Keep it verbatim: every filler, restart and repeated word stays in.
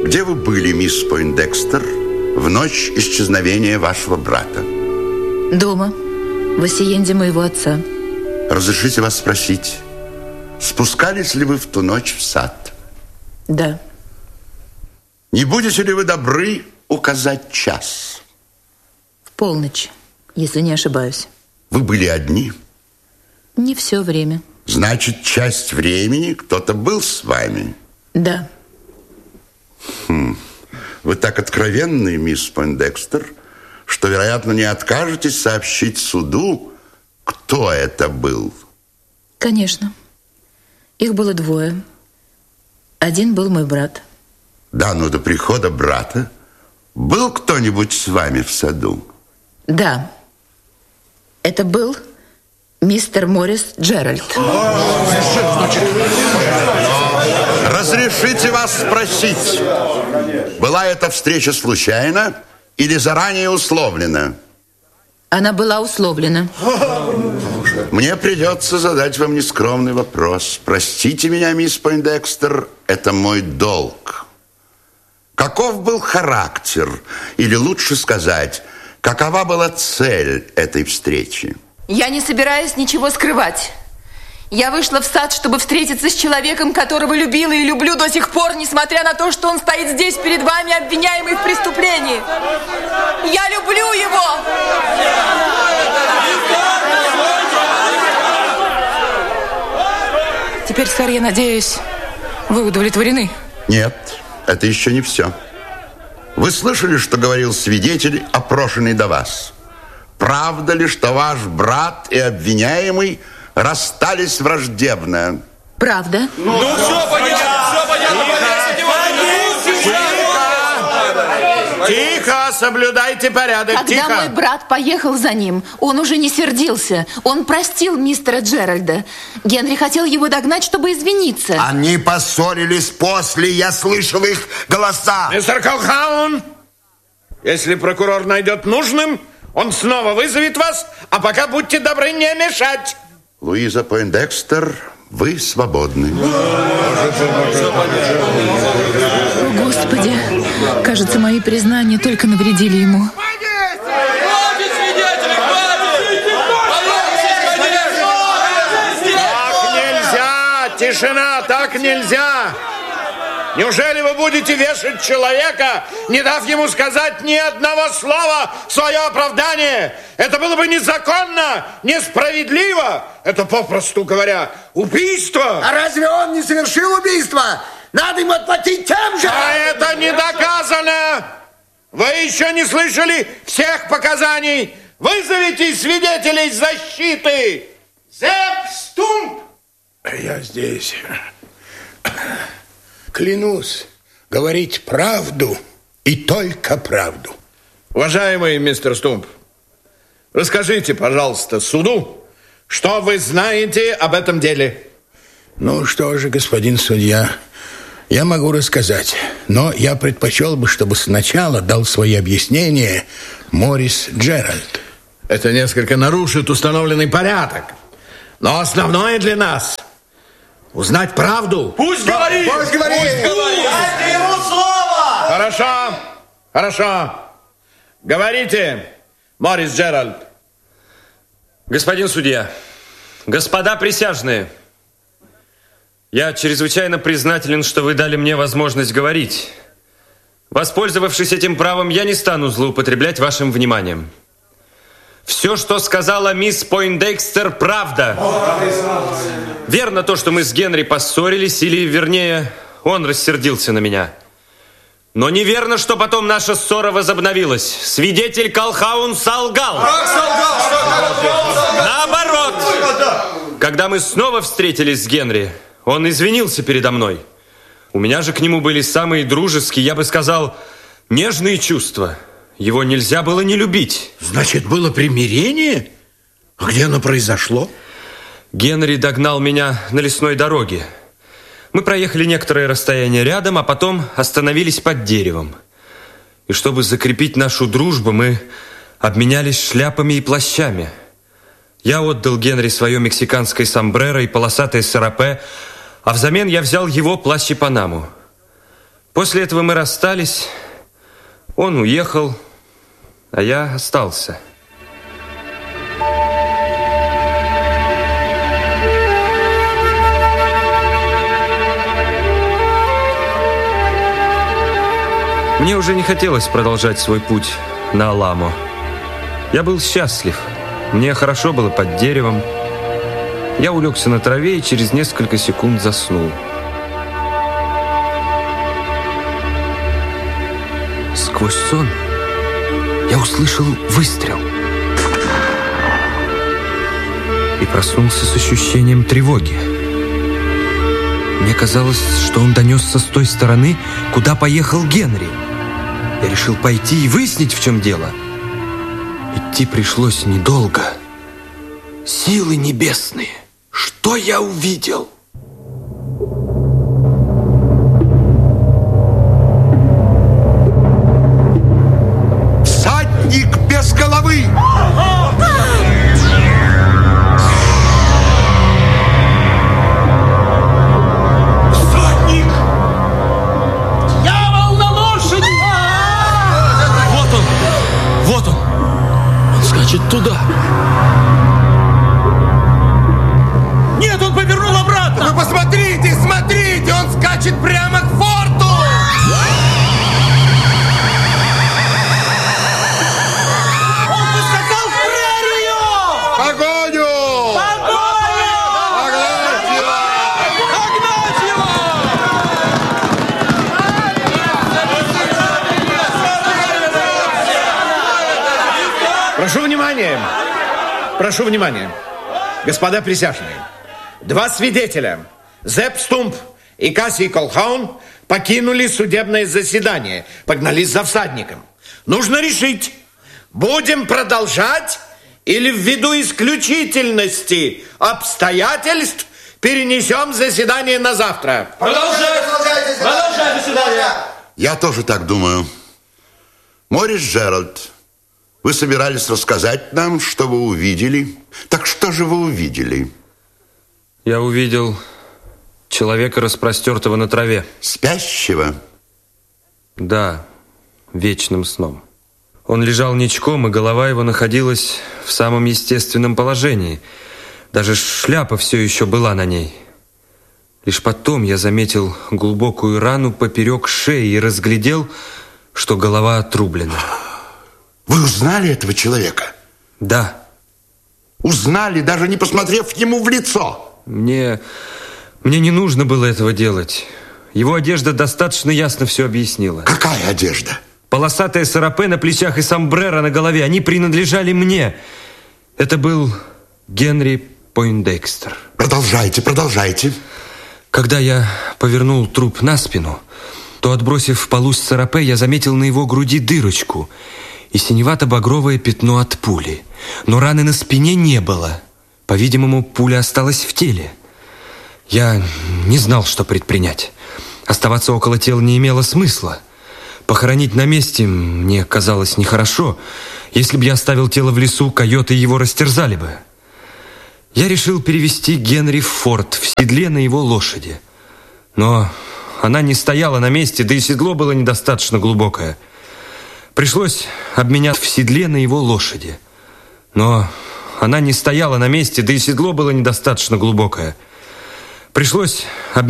Где вы были, мисс Пойндекстер, в ночь исчезновения вашего брата? Дома, в асиенде моего отца. Разрешите вас спросить, спускались ли вы в ту ночь в сад? Да. Не будете ли вы добры указать час? В полночь, если не ошибаюсь. Вы были одни? Не все время. Значит, часть времени кто-то был с вами? Да. Хм. Вы так откровенны, мисс Пойндекстер, что, вероятно, не откажетесь сообщить суду, кто это был. Конечно. Их было двое. Один был мой брат. Да, но до прихода брата был кто-нибудь с вами в саду? Да. Это был мистер Моррис Джеральд. Разрешите вас спросить, была эта встреча случайна или заранее условлена? Она была условлена. Мне придется задать вам нескромный вопрос. Простите меня, мисс Пойндекстер, это мой долг. Каков был характер, или лучше сказать, какова была цель этой встречи? Я не собираюсь ничего скрывать. Я вышла в сад, чтобы встретиться с человеком, которого любила и люблю до сих пор, несмотря на то, что он стоит здесь перед вами, обвиняемый в преступлении. Я люблю его! Теперь, сэр, я надеюсь, вы удовлетворены? Нет, это еще не все. Вы слышали, что говорил свидетель, опрошенный до вас? Правда ли, что ваш брат и обвиняемый расстались враждебно? Правда. Ну, ну все понятно, все понятно. Тихо, соблюдайте порядок, Когда тихо. мой брат поехал за ним, он уже не сердился. Он простил мистера Джеральда. Генри хотел его догнать, чтобы извиниться. Они поссорились после, я слышал их голоса. Мистер Колхаун, если прокурор найдет нужным, он снова вызовет вас, а пока будьте добры не мешать. Луиза Пойндекстер, вы свободны. О, Господи, кажется, мои признания только навредили ему. Так нельзя, тишина, так нельзя. Неужели вы будете вешать человека, не дав ему сказать ни одного слова в свое оправдание? Это было бы незаконно, несправедливо. Это, попросту говоря, убийство. А разве он не совершил убийство? Надо ему отплатить тем же. А это не доказано. Вы еще не слышали всех показаний. Вызовите свидетелей защиты. Зепп Стумп. Я здесь. Клянусь говорить правду и только правду. Уважаемый мистер Стумп, расскажите, пожалуйста, суду, что вы знаете об этом деле. Ну что же, господин судья, я могу рассказать, но я предпочел бы, чтобы сначала дал свои объяснения Моррис Джеральд. Это несколько нарушит установленный порядок. Но основное для нас — узнать правду. Пусть говорит! Пусть говорит! Дайте ему слово! Хорошо, хорошо. Говорите, Моррис Джеральд. Господин судья, господа присяжные, я чрезвычайно признателен, что вы дали мне возможность говорить. Воспользовавшись этим правом, я не стану злоупотреблять вашим вниманием. Все, что сказала мисс Пойндекстер, правда. Верно то, что мы с Генри поссорились, или, вернее, он рассердился на меня. Но неверно, что потом наша ссора возобновилась. Свидетель Колхаун солгал. Как солгал? Что? Наоборот. Когда мы снова встретились с Генри, он извинился передо мной. У меня же к нему были самые дружеские, я бы сказал, нежные чувства. Его нельзя было не любить. Значит, было примирение? А где оно произошло? Генри догнал меня на лесной дороге. Мы проехали некоторое расстояние рядом, а потом остановились под деревом. И чтобы закрепить нашу дружбу, мы обменялись шляпами и плащами. Я отдал Генри свое мексиканское сомбреро и полосатое сарапе, а взамен я взял его плащ и панаму. После этого мы расстались. Он уехал, а я остался. Мне уже не хотелось продолжать свой путь на Аламо. Я был счастлив. Мне хорошо было под деревом. Я улегся на траве и через несколько секунд заснул. Сквозь сон я услышал выстрел и проснулся с ощущением тревоги. Мне казалось, что он донесся с той стороны, куда поехал Генри. Я решил пойти и выяснить, в чем дело. Идти пришлось недолго. Силы небесные! Что я увидел? Всадник без головы! Всадник! Дьявол на лошади! Вот он! Вот он! Он скачет туда! Нет, он повернул обратно! Вы посмотрите, смотрите, он скачет прямо к форту! Он поскакал в прерию! Погоню! Погоня! Погнать его! Погнать его! Прошу внимания. Прошу внимания. Господа присяжные. Два свидетеля, Зепп Стумп и Кассий Колхаун, покинули судебное заседание, погнались за всадником. Нужно решить, будем продолжать или ввиду исключительности обстоятельств перенесем заседание на завтра. Продолжай! Продолжай заседание! Я тоже так думаю. Морис Джеральд, вы собирались рассказать нам, что вы увидели. Так что же вы увидели? Я увидел человека, распростертого на траве. Спящего? Да, вечным сном. Он лежал ничком, и голова его находилась в самом естественном положении. Даже шляпа все еще была на ней. Лишь потом я заметил глубокую рану поперек шеи и разглядел, что голова отрублена. Вы узнали этого человека? Да. Узнали, даже не посмотрев ему в лицо? Мне... Мне не нужно было этого делать. Его одежда достаточно ясно все объяснила. Какая одежда? Полосатая сарапе на плечах и сомбреро на голове. Они принадлежали мне. Это был Генри Пойндекстер. Продолжайте, продолжайте. Когда я повернул труп на спину, то, отбросив полусь сарапе, я заметил на его груди дырочку и синевато-багровое пятно от пули. Но раны на спине не было. По-видимому, пуля осталась в теле. Я не знал, что предпринять. Оставаться около тела не имело смысла. Похоронить на месте мне казалось нехорошо. Если бы я оставил тело в лесу, койоты его растерзали бы. Я решил перевести Генри в форт в седле на его лошади. Но она не стояла на месте, да и седло было недостаточно глубокое. Пришлось обменять в седле на его лошади. Но она не стояла на месте, да и седло было недостаточно глубокое. Пришлось обменять